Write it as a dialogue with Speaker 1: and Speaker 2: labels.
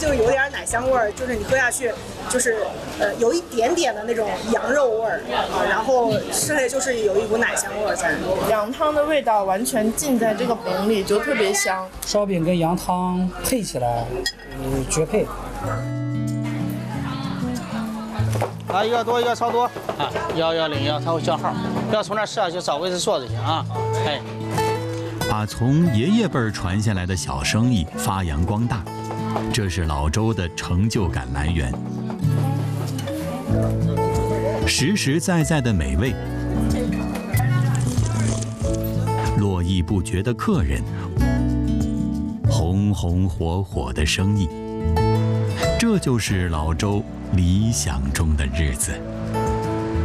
Speaker 1: 就有点奶香味儿，就是你喝下去就是有一点点的那种羊肉味儿啊，然后剩下就是有一股奶香味儿在。
Speaker 2: 羊汤的味道完全浸在这个饼里，就特别香。
Speaker 3: 烧饼跟羊汤配起来，绝配。
Speaker 4: 啊，一个多一个超多啊，1101它会叫号，不要从那儿上去找位置坐就行啊。哎，
Speaker 5: 把从爷爷辈儿传下来的小生意发扬光大，这是老周的成就感来源。实实在在的美味，络绎不绝的客人，红红火火的生意，这就是老周理想中的日子。